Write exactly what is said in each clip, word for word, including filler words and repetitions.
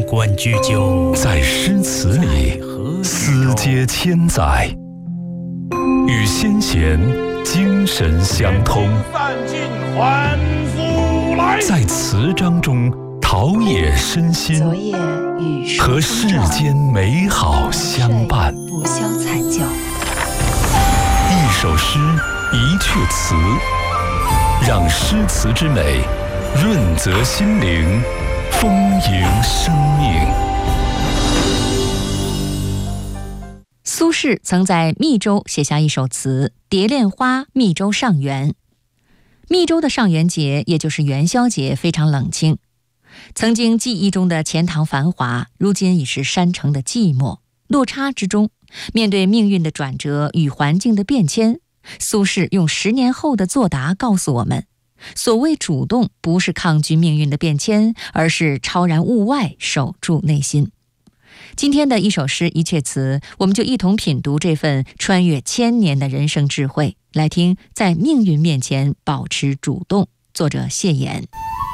关雎鸠， 在诗词里思接千载，与先贤精神相通，在词章中陶冶身心，和世间美好相伴。 不消惨叫， 一首诗，一阙词，让诗词之美润泽心灵，丰盈生命。 苏轼曾在密州写下一首词《蝶恋花密州上元》。密州的上元节，也就是元宵节，非常冷清。曾经记忆中的钱塘繁华，如今已是山城的寂寞。落差之中，面对命运的转折与环境的变迁，苏轼用十年后的作答告诉我们，所谓主动，不是抗拒命运的变迁，而是超然物外，守住内心。今天的一首诗一阙词，我们就一同品读这份穿越千年的人生智慧，来听在命运面前保持主动。作者谢岩。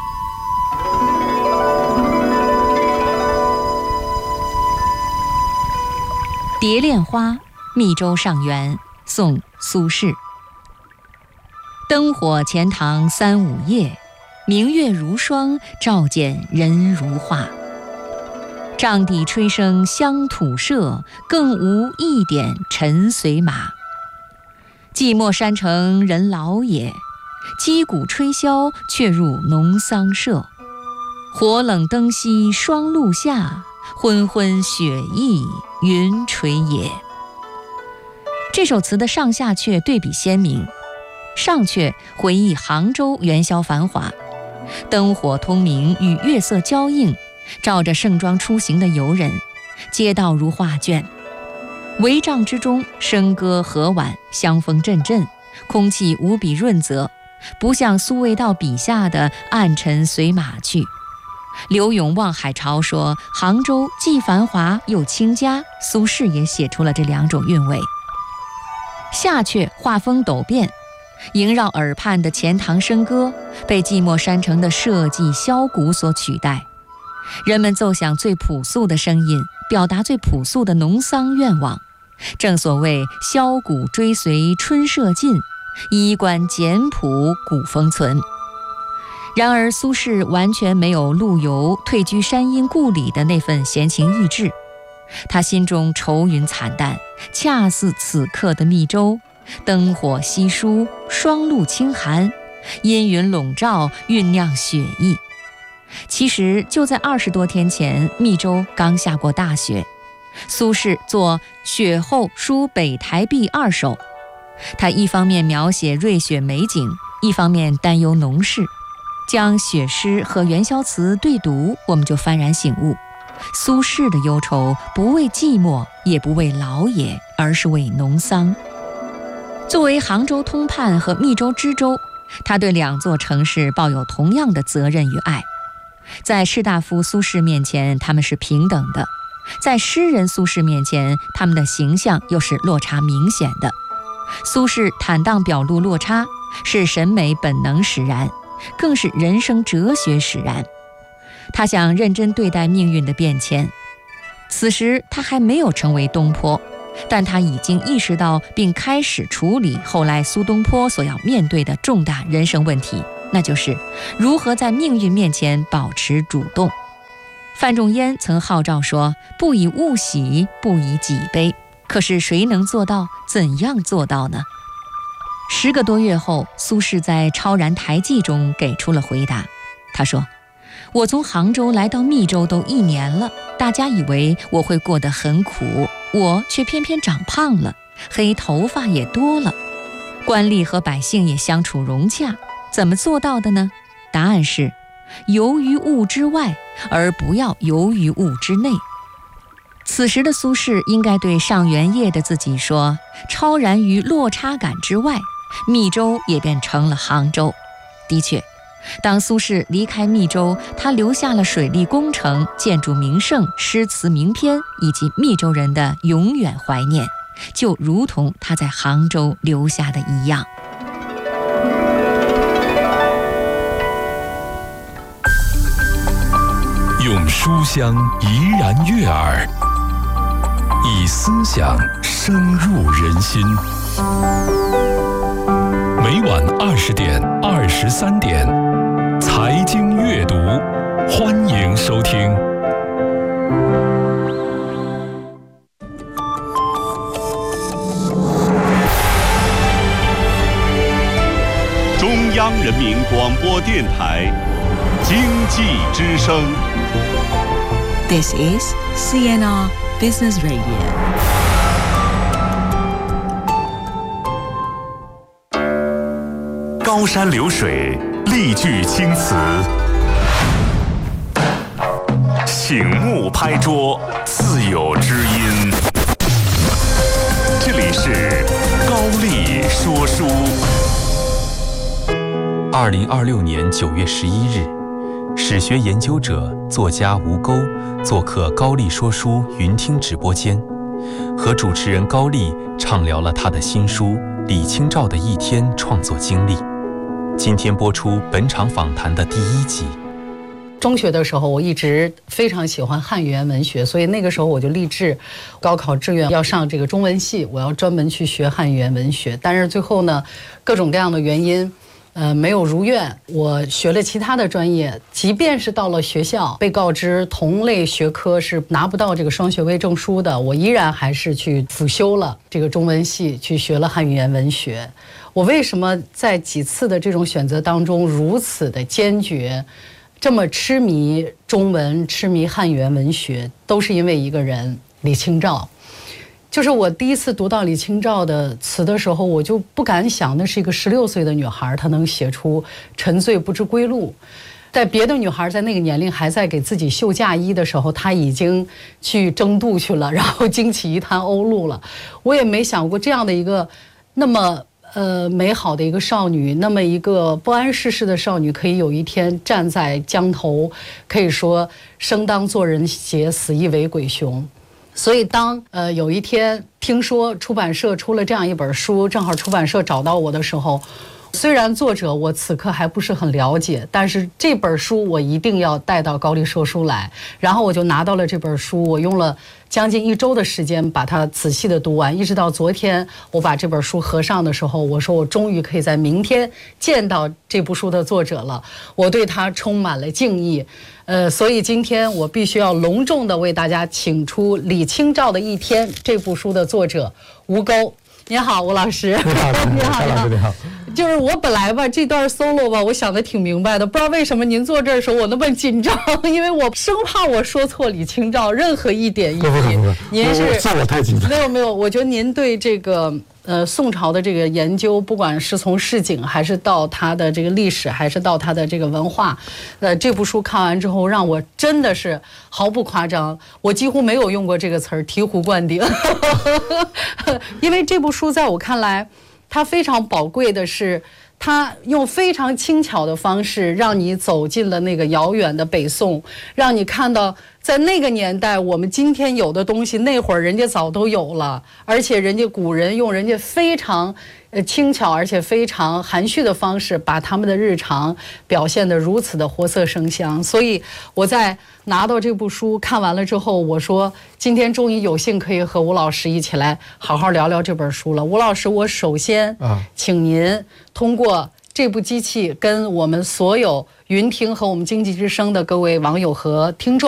蝶恋花密州上元，宋苏轼。灯火钱塘三五夜，明月如霜，照见人如画。帐底吹笙乡土社，更无一点尘随马。寂寞山城人老也，击鼓吹箫却入农桑社。火冷灯熄霜露下，昏昏雪翳云垂也。这首词的上下阙对比鲜明，上阙回忆杭州元宵繁华，灯火通明与月色交映，照着盛装出行的游人，街道如画卷。帷帐之中，笙歌和婉，香风阵阵，空气无比润泽，不像苏味道笔下的暗沉随马去。柳永《望海潮》说杭州既繁华又清佳，苏轼也写出了这两种韵味。下阙画风陡变，萦绕耳畔的钱塘笙歌被寂寞山城的社稷箫鼓所取代，人们奏响最朴素的声音，表达最朴素的农桑愿望。正所谓箫鼓追随春社近，衣冠简朴古风存。然而苏轼完全没有陆游退居山阴故里的那份闲情逸致，他心中愁云惨淡，恰似此刻的密州，灯火稀疏，霜露清寒，阴云笼罩，酝酿雪意。其实就在二十多天前，密州刚下过大雪，苏轼作《雪后书北台壁二首》，他一方面描写瑞雪美景，一方面担忧农事。将雪诗和元宵词对读，我们就幡然醒悟，苏轼的忧愁不为寂寞，也不为老也，而是为农桑。作为杭州通判和密州知州，他对两座城市抱有同样的责任与爱。在士大夫苏轼面前，他们是平等的；在诗人苏轼面前，他们的形象又是落差明显的。苏轼坦荡表露落差，是审美本能使然，更是人生哲学使然。他想认真对待命运的变迁。此时他还没有成为东坡，但他已经意识到并开始处理后来苏东坡所要面对的重大人生问题，那就是如何在命运面前保持主动。范仲淹曾号召说，不以物喜，不以己悲。可是谁能做到？怎样做到呢？十个多月后，苏轼在《超然台记》中给出了回答。他说，我从杭州来到密州都一年了，大家以为我会过得很苦，我却偏偏长胖了，黑头发也多了，官吏和百姓也相处融洽。怎么做到的呢？答案是游于物之外，而不要游于物之内。此时的苏轼应该对上元夜的自己说，超然于落差感之外，密州也便成了杭州。的确，当苏轼离开密州，他留下了水利工程、建筑名胜、诗词名篇，以及密州人的永远怀念，就如同他在杭州留下的一样。 用书香怡然悦耳，以思想深入人心。每晚二十点、二十三点，财经阅读，欢迎收听。 中央人民广播电台经济之声。 This is C N R Business Radio。 高山流水，丽句青词；醒目拍桌，自有知音。这里是高丽说书。 二零二六年九月十一日，史学研究者、作家吴钩做客高丽说书云听直播间，和主持人高丽畅聊了他的新书《李清照的一天》创作经历。今天播出本场访谈的第一集。 中学的时候，我一直非常喜欢汉语言文学，所以那个时候我就立志，高考志愿要上这个中文系，我要专门去学汉语言文学。但是最后呢，各种各样的原因，呃，没有如愿。我学了其他的专业，即便是到了学校，被告知同类学科是拿不到这个双学位证书的，我依然还是去辅修了这个中文系，去学了汉语言文学。我为什么在几次的这种选择当中如此的坚决，这么痴迷中文、痴迷汉语言文学，都是因为一个人，李清照。就是我第一次读到李清照的词的时候，我就不敢想，那是一个十六岁的女孩，她能写出“沉醉不知归路”。在别的女孩在那个年龄还在给自己绣嫁衣的时候，她已经去争渡去了，然后惊起一滩鸥鹭了。我也没想过这样的一个那么呃美好的一个少女，那么一个不谙世事的少女，可以有一天站在江头，可以说生当作人杰，死亦为鬼雄。所以当呃有一天听说出版社出了这样一本书，正好出版社找到我的时候，虽然作者我此刻还不是很了解，但是这本书我一定要带到高丽说书来。然后我就拿到了这本书，我用了将近一周的时间把它仔细的读完，一直到昨天我把这本书合上的时候，我说我终于可以在明天见到这部书的作者了，我对他充满了敬意。呃，所以今天我必须要隆重的为大家请出《李清照的一天》这部书的作者吴钩。你好，吴老师。 你好，你好，你好，你好。 就是我本来吧，这段 solo 吧，我想的挺明白的，不知道为什么您坐这儿的时候我那么紧张，因为我生怕我说错李清照任何一点一滴。您是是我太紧张。 没有没有，我觉得您对这个呃宋朝的这个研究，不管是从市井还是到它的这个历史，还是到它的这个文化，呃，这部书看完之后，让我真的是毫不夸张，我几乎没有用过这个词儿，醍醐灌顶。因为这部书在我看来，它非常宝贵的是，它用非常轻巧的方式让你走进了那个遥远的北宋，让你看到在那个年代我们今天有的东西，那会儿人家早都有了，而且人家古人用人家非常呃轻巧而且非常含蓄的方式，把他们的日常表现得如此的活色生香。所以我在拿到这部书看完了之后，我说今天终于有幸可以和吴老师一起来好好聊聊这本书了。吴老师，我首先请您通过这部机器跟我们所有云听和我们经济之声的各位网友和听众